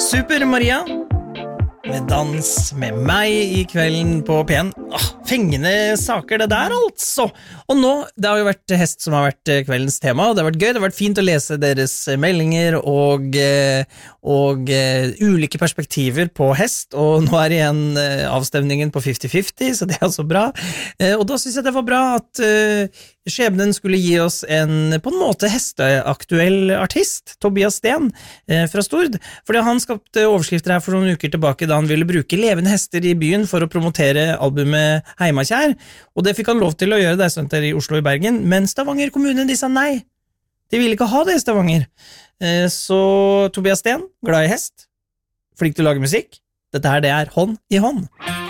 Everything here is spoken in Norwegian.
Super Maria med dans med meg I kvelden på P1. Fengende saker det der altså. Og nå, det har jo vært hest som har vært kveldens tema, og det har vært gøy, det har vært fint å lese deres meldinger og ulike perspektiver på hest, og nå igjen avstemningen på 50-50, så det så bra. Og da synes jeg det var bra at skjebnen skulle gi oss på en måte hesteaktuell artist, Tobias Sten fra Stord, fordi han skapte overskrifter her for noen uker tilbake da han ville bruke levende hester I byen for å promotere albumet Heimakjær, og det fikk han lov til å gjøre det sånt I Oslo I Bergen, men Stavanger kommune, de sa nei. De ville ikke ha det I Stavanger. Så Tobias Sten, glad I hest, flink til å lage musikk. Dette her, det Hånd I hånd.